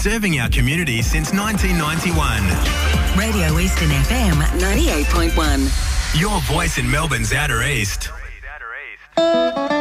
serving our community since 1991. Radio Eastern FM 98.1. Your voice in Melbourne's Outer East.